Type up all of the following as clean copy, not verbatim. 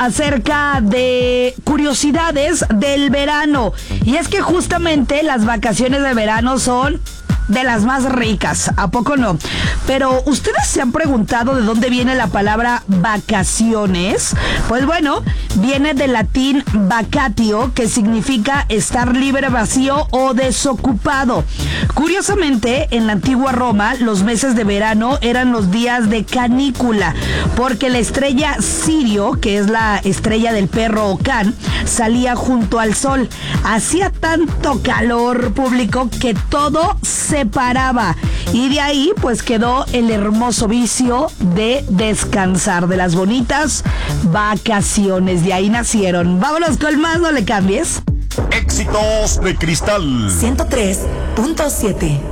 acerca de curiosidades del verano. Y es que justamente las vacaciones de verano son de las más ricas, ¿a poco no? Pero ¿ustedes se han preguntado de dónde viene la palabra vacaciones? Pues bueno, viene del latín vacatio, que significa estar libre, vacío o desocupado. Curiosamente, en la antigua Roma, los meses de verano eran los días de canícula, porque la estrella Sirio, que es la estrella del perro o can, salía junto al sol. Hacía tanto calor público que todo se paraba, y de ahí pues quedó el hermoso vicio de descansar, de las bonitas vacaciones. De ahí nacieron. Vámonos con más, no le cambies. Éxitos de Cristal 103.7.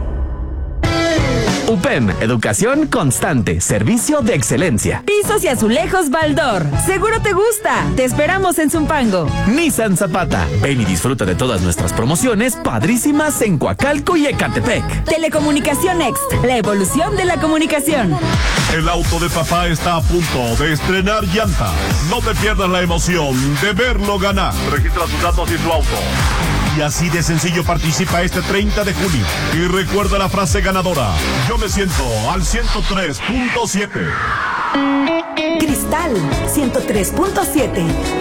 UPEM, educación constante, servicio de excelencia. Pisos y azulejos Baldor. Seguro te gusta. Te esperamos en Zumpango. Nissan Zapata. Ven y disfruta de todas nuestras promociones padrísimas en Coacalco y Ecatepec. Telecomunicación Next, la evolución de la comunicación. El auto de papá está a punto de estrenar llantas. No te pierdas la emoción de verlo ganar. Registra sus datos y su auto. Y así de sencillo participa este 30 de junio. Y recuerda la frase ganadora: yo me siento al 103.7. Cristal 103.7.